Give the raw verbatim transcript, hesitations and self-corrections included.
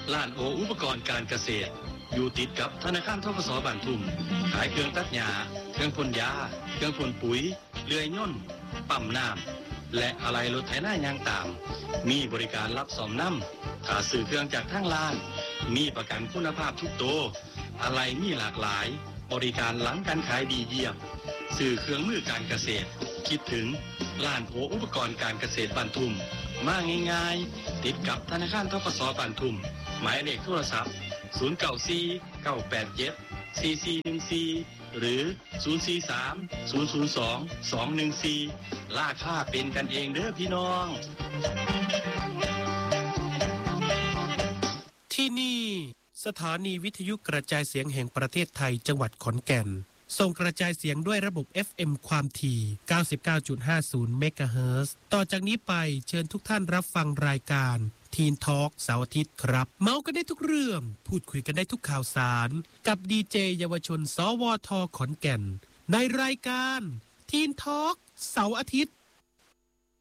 ร้านโออุปกรณ์การเกษตรอยู่ติดกับธนาคารธ.ก.ส.บ้านทุ่มขายเครื่องตัดหญ้าเครื่องพ่นยาเครื่องพ่นปุ๋ยเลื่อยยนต์ปั๊มน้ำและอะไหล่รถไถนายางตามมีบริการรับซ่อมนำถ้าซื้อเครื่องจากทางร้านมีประกันคุณภาพทุกตัวอะไหล่มีหลากหลายบริการหลังการขายดีเยี่ยมซื้อเครื่องมือการเกษตรคิดถึงร้านโออุปกรณ์การเกษตรบ้านทุ่มมาง่ายๆติดกับธนาคารธ.ก.ส.บ้านทุ่มหมายเลขโทรศัพท์ศูนย์ เก้า สี่ เก้า แปด เจ็ด สี่ สี่ หนึ่ง สี่หรือศูนย์ สี่ สาม ศูนย์ ศูนย์ สอง สอง หนึ่ง สี่ราคาเป็นกันเองเด้อพี่น้องที่นี่สถานีวิทยุกระจายเสียงแห่งประเทศไทยจังหวัดขอนแก่นส่งกระจายเสียงด้วยระบบ เอฟ เอ็ม ความถี่ เก้าสิบเก้าจุดห้าศูนย์ เมกะเฮิรตซ์ต่อจากนี้ไปเชิญทุกท่านรับฟังรายการทีนทอล์กเสาร์อาทิตย์ครับเมาส์กันได้ทุกเรื่องพูดคุยกันได้ทุกข่าวสารกับดีเจเยาวชนสวทขอนแก่นในรายการทีนทอล์กเสาร์อาทิตย์